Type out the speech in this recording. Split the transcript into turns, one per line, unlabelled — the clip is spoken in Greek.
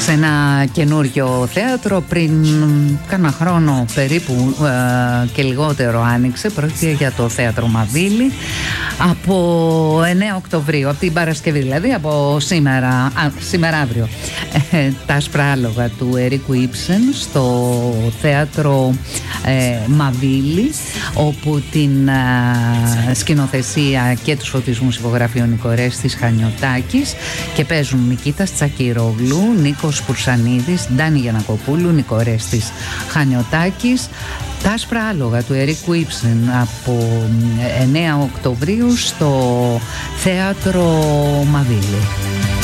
σε ένα καινούριο θέατρο. Πριν κάνα χρόνο περίπου και λιγότερο άνοιξε. Πρόκειται για το Θέατρο Μαβίλη. Από 9 Οκτωβρίου, από την Παρασκευή δηλαδή, από σήμερα αύριο, τα άσπρα άλογα του Ερίκου Ήψεν στο Θέατρο Μαβίλη, όπου την σκηνοθεσία και τους φωτισμούς υπογραφεί ο Νικορέστης Χανιωτάκης και παίζουν Νικήτας Τσακυρόγλου, Νίκος Πουρσανίδης, Ντάνη Γιαννακοπούλου, Νικορέστης Χανιωτάκης. Τα άσπρα άλογα του Ερίκου Ήψεν από 9 Οκτωβρίου στο Θέατρο Μαβίλη.